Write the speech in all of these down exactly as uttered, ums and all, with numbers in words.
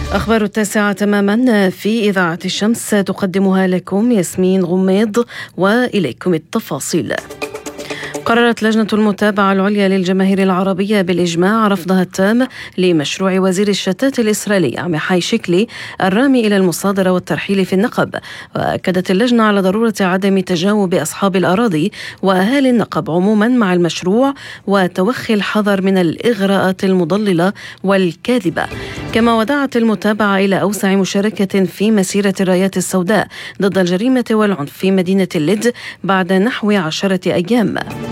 أخبار التاسعة تماما في إذاعة الشمس تقدمها لكم ياسمين غميض، وإليكم التفاصيل. قررت لجنة المتابعة العليا للجماهير العربية بالإجماع رفضها التام لمشروع وزير الشتات الإسرائيلي عميحاي شكلي الرامي إلى المصادرة والترحيل في النقب. وأكدت اللجنة على ضرورة عدم تجاوب أصحاب الأراضي وأهالي النقب عموما مع المشروع وتوخي الحذر من الإغراءات المضللة والكاذبة. كما ودعت المتابعة إلى أوسع مشاركة في مسيرة الرايات السوداء ضد الجريمة والعنف في مدينة اللد بعد نحو عشرة أيام.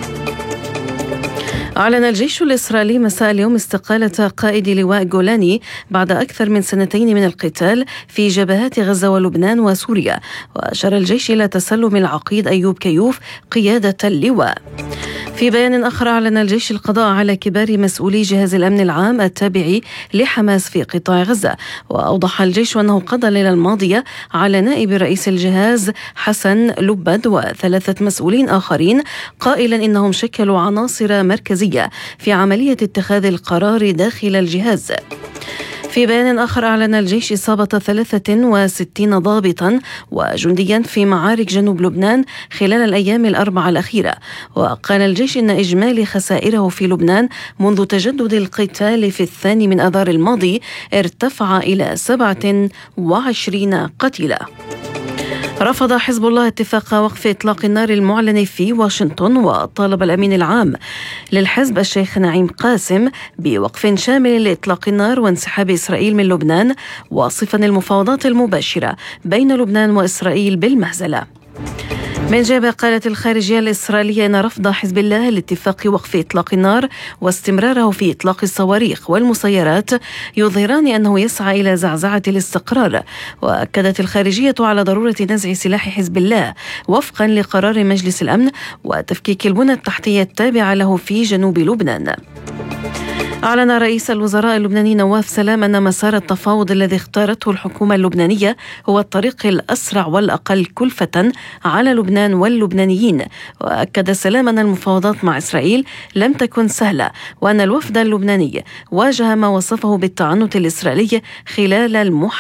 أعلن الجيش الإسرائيلي مساء اليوم استقالة قائد لواء جولاني بعد أكثر من سنتين من القتال في جبهات غزة ولبنان وسوريا. وأشار الجيش إلى تسلم العقيد أيوب كيوف قيادة اللواء. في بيان آخر أعلن الجيش القضاء على كبار مسؤولي جهاز الأمن العام التابع لحماس في قطاع غزة. وأوضح الجيش أنه قضى الليلة الماضية على نائب رئيس الجهاز حسن لبد وثلاثة مسؤولين آخرين، قائلا إنهم شكلوا عناصر مركزية في عملية اتخاذ القرار داخل الجهاز. في بيان آخر أعلن الجيش إصابة ثلاثة وستين ضابطا وجنديا في معارك جنوب لبنان خلال الأيام الأربعة الأخيرة. وقال الجيش إن إجمالي خسائره في لبنان منذ تجدد القتال في الثاني من آذار الماضي ارتفع إلى سبعة وعشرين قتيلا. رفض حزب الله اتفاق وقف إطلاق النار المعلن في واشنطن، وطالب الأمين العام للحزب الشيخ نعيم قاسم بوقف شامل لإطلاق النار وانسحاب إسرائيل من لبنان، واصفا المفاوضات المباشرة بين لبنان وإسرائيل بالمهزلة. من جهة قالت الخارجية الإسرائيلية أن رفض حزب الله لاتفاق وقف إطلاق النار واستمراره في إطلاق الصواريخ والمسيرات يظهران أنه يسعى إلى زعزعة الاستقرار. وأكدت الخارجية على ضرورة نزع سلاح حزب الله وفقا لقرار مجلس الأمن وتفكيك البنى التحتية التابعة له في جنوب لبنان. أعلن رئيس الوزراء اللبناني نواف سلام أن مسار التفاوض الذي اختارته الحكومة اللبنانية هو الطريق الأسرع والأقل كلفة على لبنان واللبنانيين. وأكد سلام أن المفاوضات مع إسرائيل لم تكن سهلة، وأن الوفد اللبناني واجه ما وصفه بالتعنت الإسرائيلي خلال المحاولة